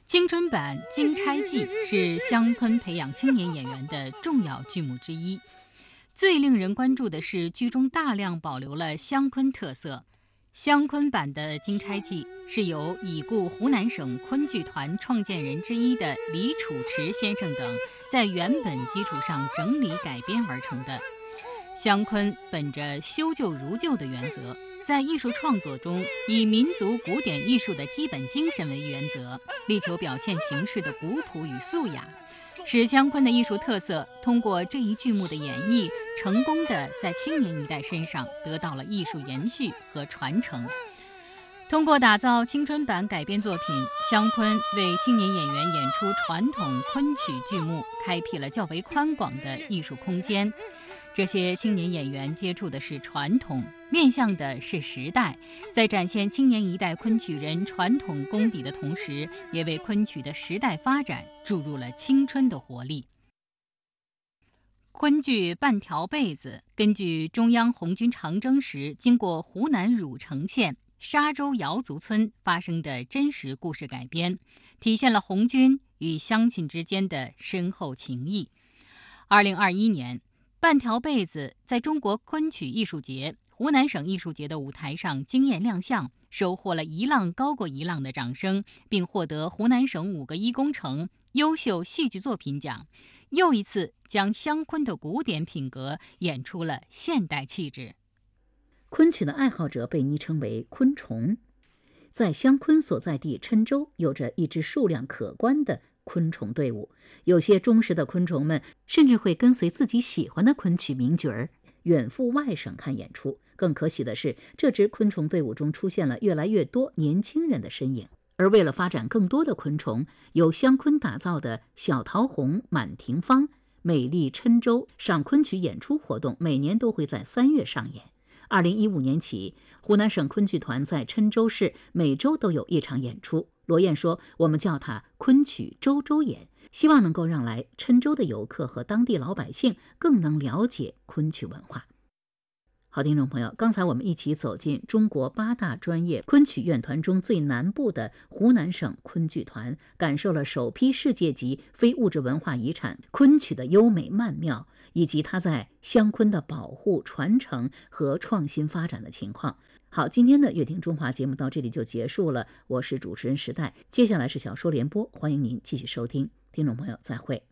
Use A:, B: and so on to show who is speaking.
A: 青春版《金钗记》是湘昆培养青年演员的重要剧目之一。最令人关注的是，剧中大量保留了湘昆特色。湘昆版的《金钗记》是由已故湖南省昆剧团创建人之一的李楚池先生等在原本基础上整理改编而成的。湘昆本着修旧如旧的原则，在艺术创作中以民族古典艺术的基本精神为原则，力求表现形式的古朴与素雅，使湘昆的艺术特色通过这一剧目的演绎，成功地在青年一代身上得到了艺术延续和传承。通过打造青春版改编作品，湘昆为青年演员演出传统昆曲剧目开辟了较为宽广的艺术空间。这些青年演员接触的是传统，面向的是时代，在展现青年一代昆曲人传统功底的同时，也为昆曲的时代发展注入了青春的活力。昆剧《半条被子》根据中央红军长征时经过湖南汝城县沙洲瑶族村发生的真实故事改编，体现了红军与乡亲之间的深厚情谊。2021年，半条被子在中国昆曲艺术节、湖南省艺术节的舞台上惊艳亮相，收获了一浪高过一浪的掌声，并获得湖南省5个一工程优秀戏剧作品奖，又一次将湘昆的古典品格演出了现代气质。
B: 昆曲的爱好者被昵称为昆虫。在湘昆所在地郴州，有着一支数量可观的昆虫队伍，有些忠实的昆虫们甚至会跟随自己喜欢的昆曲名角儿远赴外省看演出。更可喜的是，这支昆虫队伍中出现了越来越多年轻人的身影。而为了发展更多的昆虫，由湘昆打造的小桃红、满庭芳、美丽郴州赏昆曲演出活动每年都会在3月上演。2015年起，湖南省昆剧团在郴州市每周都有一场演出。罗燕说，我们叫它昆曲周周演，希望能够让来郴州的游客和当地老百姓更能了解昆曲文化。好，听众朋友，刚才我们一起走进中国8大专业昆曲院团中最南部的湖南省昆剧团，感受了首批世界级非物质文化遗产昆曲的优美曼妙，以及它在湘昆的保护、传承和创新发展的情况。好，今天的乐听中华节目到这里就结束了，我是主持人时代，接下来是小说联播，欢迎您继续收听，听众朋友再会。